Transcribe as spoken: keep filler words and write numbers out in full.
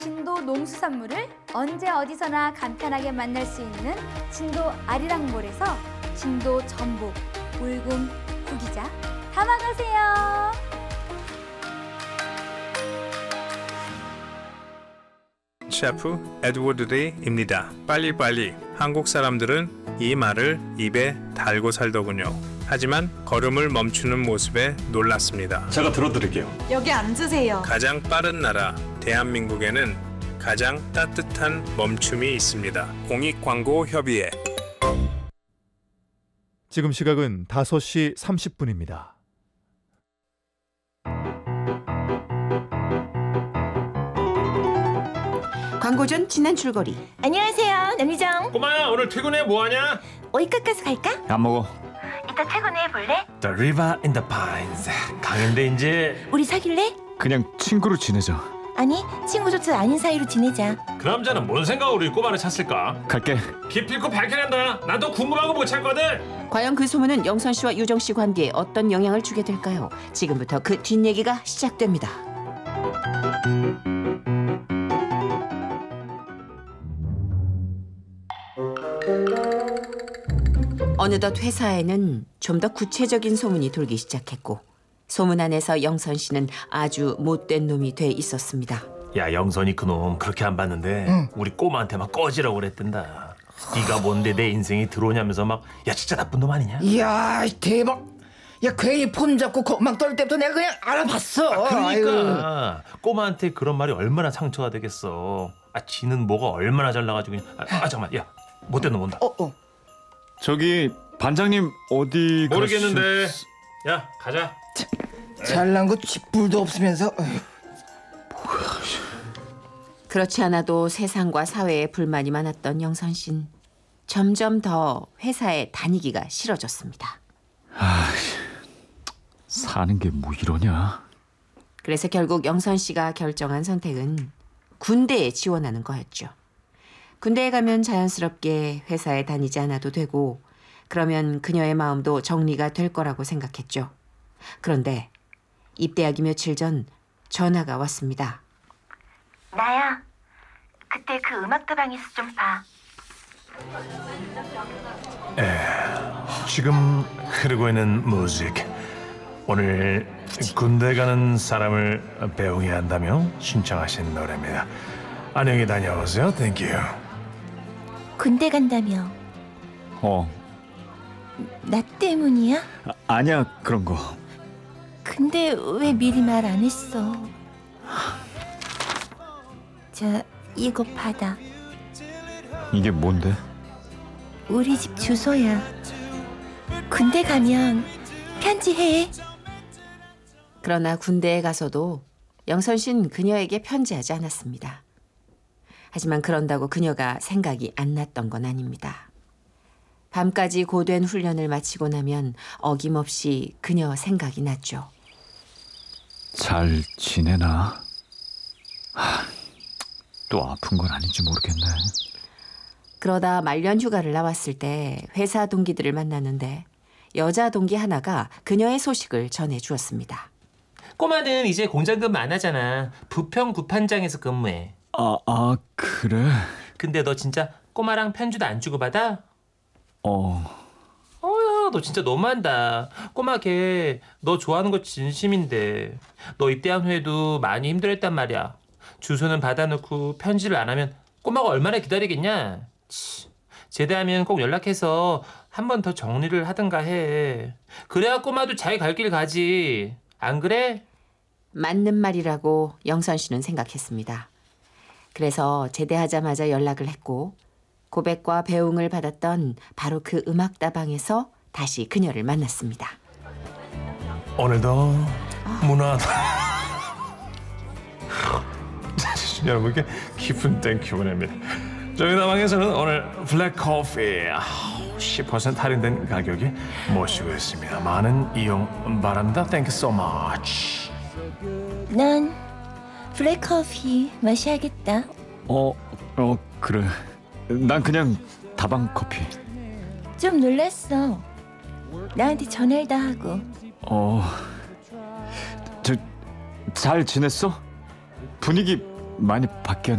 진도 농수산물을 언제 어디서나 간편하게 만날 수 있는 진도 아리랑몰에서 진도 전복, 울금, 구기자 담아가세요. 셰프 에드워드 레이입니다. 빨리빨리. 한국 사람들은 이 말을 입에 달고 살더군요. 하지만 걸음을 멈추는 모습에 놀랐습니다. 제가 들어드릴게요. 여기 앉으세요. 가장 빠른 나라 대한민국에는 가장 따뜻한 멈춤이 있습니다. 공익광고협의회. 지금 시각은 다섯 시 삼십 분입니다. 광고 전 진한 출거리. 안녕하세요, 남유정. 꼬마야, 오늘 퇴근해 뭐하냐? 오이 깎아서 갈까? 안 먹어. 이따 퇴근해 볼래? The River in the Pines. 강인데 이제 우리 사귈래? 그냥 친구로 지내자. 아니, 친구조차 아닌 사이로 지내자. 그 남자는 뭔 생각으로 우리 꼬마를 찾을까? 갈게. 기필코 밝혀낸다. 나도 궁금한 거 못 찾거든. 과연 그 소문은 영선 씨와 유정 씨 관계에 어떤 영향을 주게 될까요? 지금부터 그 뒷얘기가 시작됩니다. 어느덧 회사에는 좀 더 구체적인 소문이 돌기 시작했고, 소문 안에서 영선 씨는 아주 못된 놈이 돼 있었습니다. 야, 영선이 그놈 그렇게 안 봤는데 응. 우리 꼬마한테 막 꺼지라고 그랬댄다. 네가 뭔데 내 인생에 들어오냐면서 막 야 진짜 나쁜 놈 아니냐? 이야 대박. 야 괜히 폰 잡고 막 떨 때부터 내가 그냥 알아봤어. 아, 그러니까 아유. 꼬마한테 그런 말이 얼마나 상처가 되겠어. 아 지는 뭐가 얼마나 잘나가지고 그냥 아, 아 잠깐만 야 못된 놈 온다. 어, 어. 저기 반장님 어디 모르겠는데 가시... 야 가자. 잘난 거 쥐뿔도 없으면서. 어휴. 그렇지 않아도 세상과 사회에 불만이 많았던 영선 씨는 점점 더 회사에 다니기가 싫어졌습니다. 아, 사는 게 뭐 이러냐? 그래서 결국 영선 씨가 결정한 선택은 군대에 지원하는 거였죠. 군대에 가면 자연스럽게 회사에 다니지 않아도 되고, 그러면 그녀의 마음도 정리가 될 거라고 생각했죠. 그런데 입대하기 며칠 전 전화가 왔습니다. 나야. 그때 그 음악다방에서 좀 봐. 지금 흐르고 있는 뮤직. 오늘 군대 가는 사람을 배웅해야 한다며 신청하신 노래입니다. 안녕히 다녀오세요. 땡큐. 군대 간다며. 어, 나 때문이야? 아, 아니야 그런 거. 근데 왜 미리 말 안 했어? 자, 이거 받아. 이게 뭔데? 우리 집 주소야. 군대 가면 편지해. 그러나 군대에 가서도 영선 씨는 그녀에게 편지하지 않았습니다. 하지만 그런다고 그녀가 생각이 안 났던 건 아닙니다. 밤까지 고된 훈련을 마치고 나면 어김없이 그녀 생각이 났죠. 잘 지내나? 하, 또 아픈 건 아닌지 모르겠네. 그러다 말년 휴가를 나왔을 때 회사 동기들을 만났는데 여자 동기 하나가 그녀의 소식을 전해주었습니다. 꼬마는 이제 공장근무 안 하잖아. 부평 구판장에서 근무해. 아, 아 그래? 근데 너 진짜 꼬마랑 편지도 안 주고받아? 어... 어야 너 진짜 너무한다. 꼬마 걔 너 좋아하는 거 진심인데 너 입대한 후에도 많이 힘들었단 말이야. 주소는 받아놓고 편지를 안 하면 꼬마가 얼마나 기다리겠냐. 치, 제대하면 꼭 연락해서 한 번 더 정리를 하든가 해. 그래야 꼬마도 잘 갈 길 가지. 안 그래? 맞는 말이라고 영선 씨는 생각했습니다. 그래서 제대하자마자 연락을 했고, 고백과 배웅을 받았던 바로 그 음악다방에서 다시 그녀를 만났습니다. 오늘도 문화다. 여러분께 깊은 땡큐 보냅니다. 저희 다방에서는 오늘 블랙 커피 십 퍼센트 할인된 가격에 모시고 있습니다. 많은 이용 바랍니다. Thank you so much. 난 블랙커피 마셔야겠다. 어, 어 그래. 난 그냥 다방 커피. 좀 놀랐어. 나한테 전화를 다 하고. 어, 저 잘 지냈어? 분위기 많이 바뀌었